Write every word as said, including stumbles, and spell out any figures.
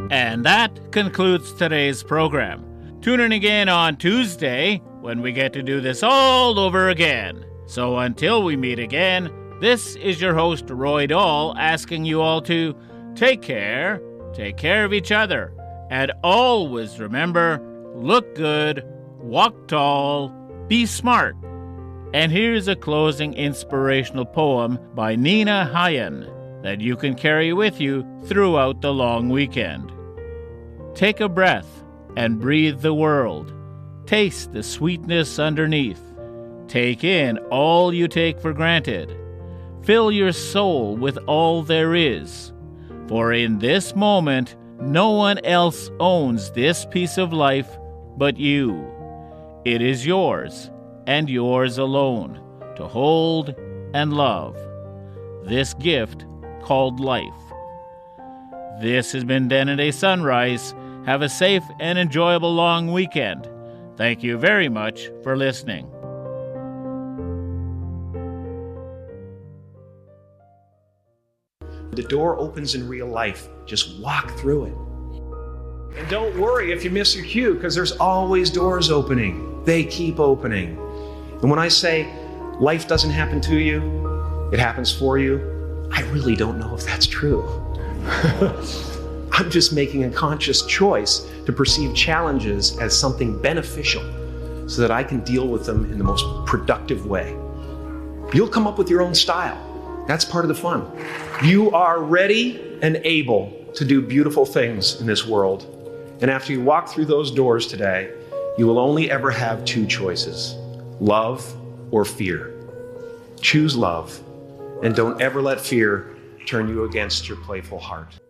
And that concludes today's program. Tune in again on Tuesday when we get to do this all over again. So until we meet again, this is your host, Roy Dahl, asking you all to take care, take care of each other, and always remember, look good, walk tall, be smart. And here's a closing inspirational poem by Nina Hayen that you can carry with you throughout the long weekend. Take a breath and breathe the world. Taste the sweetness underneath. Take in all you take for granted. Fill your soul with all there is. For in this moment, no one else owns this piece of life but you. It is yours, and yours alone, to hold and love. This gift called life. This has been Den and Day Sunrise. Have a safe and enjoyable long weekend. Thank you very much for listening. The door opens in real life. Just walk through it. And don't worry if you miss your cue, because there's always doors opening. They keep opening. And when I say life doesn't happen to you, it happens for you, I really don't know if that's true. I'm just making a conscious choice to perceive challenges as something beneficial so that I can deal with them in the most productive way. You'll come up with your own style. That's part of the fun. You are ready and able to do beautiful things in this world. And after you walk through those doors today, you will only ever have two choices: love or fear. Choose love, and don't ever let fear turn you against your playful heart.